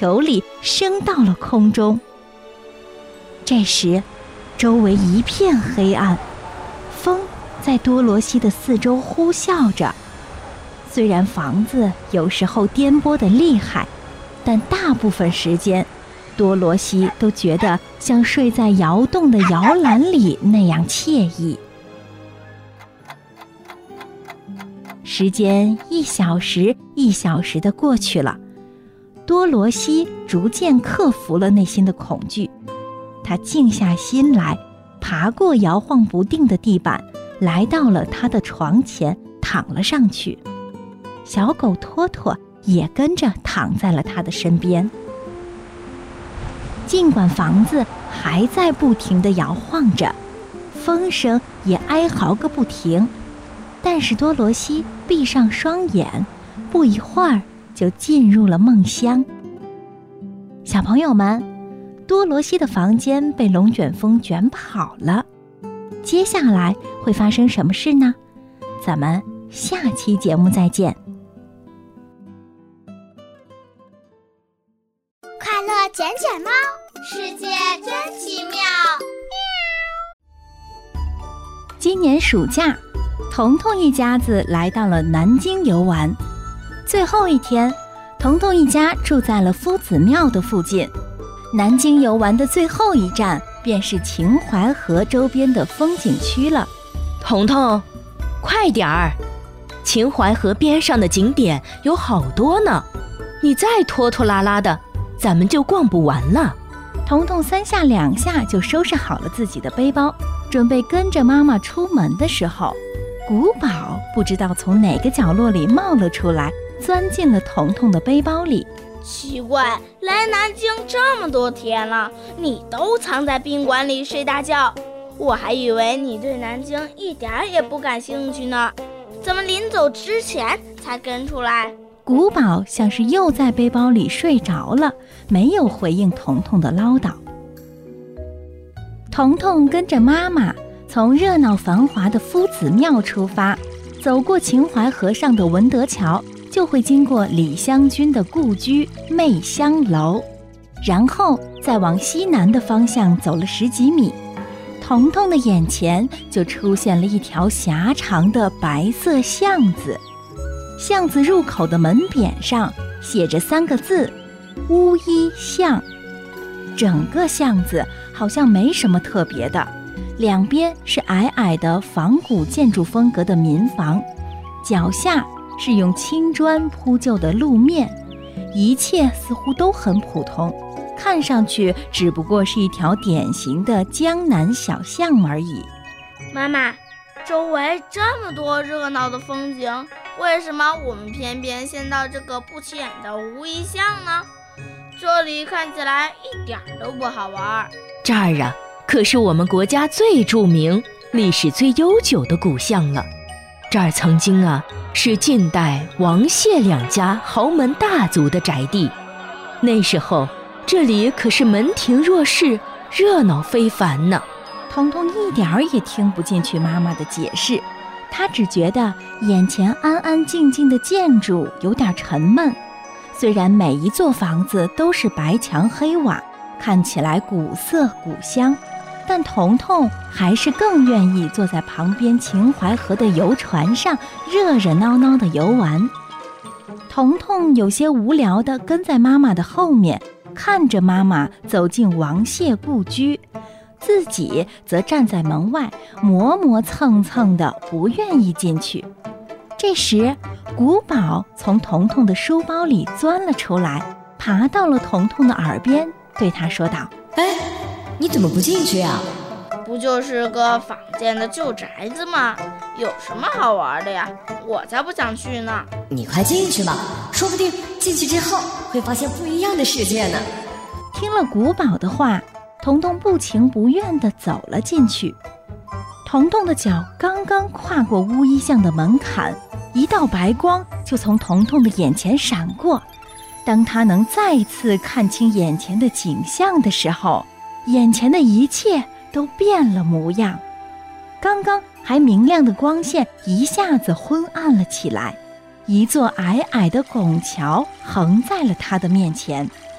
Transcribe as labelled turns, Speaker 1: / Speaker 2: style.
Speaker 1: 球里升到了空中。这时，周围一片黑暗，风在多罗西的四周呼啸着。虽然房子有时候颠簸得厉害，但大部分时间，多罗西都觉得像睡在摇动的摇篮里那样惬意。时间1小时1小时地过去了，多罗西逐渐克服了内心的恐惧。他静下心来，爬过摇晃不定的地板，来到了他的床前，躺了上去。小狗托托也跟着躺在了他的身边。尽管房子还在不停地摇晃着，风声也哀嚎个不停，但是多罗西闭上双眼，不一会儿就进入了梦乡。小朋友们，多罗西的房间被龙卷风卷跑了，接下来会发生什么事呢？咱们下期节目再见。
Speaker 2: 快乐捡捡猫，世界真奇妙。
Speaker 1: 今年暑假，彤彤一家子来到了南京游玩。最后一天，彤彤一家住在了夫子庙的附近。南京游玩的最后一站便是秦淮河周边的风景区了。
Speaker 3: 彤彤，快点儿！秦淮河边上的景点有好多呢，你再拖拖拉拉的，咱们就逛不完了。
Speaker 1: 彤彤3下2下就收拾好了自己的背包，准备跟着妈妈出门的时候，古堡不知道从哪个角落里冒了出来，钻进了彤彤的背包里。
Speaker 4: 奇怪，来南京这么多天了，你都藏在宾馆里睡大觉，我还以为你对南京一点也不感兴趣呢，怎么临走之前才跟出来？
Speaker 1: 古堡像是又在背包里睡着了，没有回应彤彤的唠叨。彤彤跟着妈妈从热闹繁华的夫子庙出发，走过秦淮河上的文德桥，就会经过李香君的故居媚香楼，然后再往西南的方向走了10几米，彤彤的眼前就出现了一条狭长的白色巷子。巷子入口的门匾上写着3个字：乌衣巷。整个巷子好像没什么特别的，两边是矮矮的仿古建筑风格的民房，脚下是用青砖铺就的路面，一切似乎都很普通，看上去只不过是一条典型的江南小巷而已。
Speaker 4: 妈妈，周围这么多热闹的风景，为什么我们偏偏先到这个不起眼的乌衣巷呢？这里看起来一点都不好玩。
Speaker 3: 这儿啊，可是我们国家最著名、历史最悠久的古巷了。这儿曾经啊，是晋代王谢2家豪门大族的宅地。那时候，这里可是门庭若市，热闹非凡呢。
Speaker 1: 彤彤一点儿也听不进去妈妈的解释，她只觉得眼前安安静静的建筑有点沉闷。虽然每一座房子都是白墙黑瓦，看起来古色古香，但彤彤还是更愿意坐在旁边秦淮河的游船上热热闹闹的游玩。彤彤有些无聊地跟在妈妈的后面，看着妈妈走进王谢故居，自己则站在门外磨磨蹭蹭的不愿意进去。这时古堡从彤彤的书包里钻了出来，爬到了彤彤的耳边，对他说道：
Speaker 5: 哎，你怎么不进去呀？
Speaker 4: 不就是个仿建的旧宅子吗？有什么好玩的呀？我才不想去呢。
Speaker 5: 你快进去吧，说不定进去之后会发现不一样的世界呢。
Speaker 1: 听了古堡的话，彤彤不情不愿地走了进去。彤彤的脚刚刚跨过乌衣巷的门槛，一道白光就从彤彤的眼前闪过。当他能再次看清眼前的景象的时候，眼前的一切都变了模样。刚刚还明亮的光线一下子昏暗了起来，一座矮矮的拱桥横在了他的面前。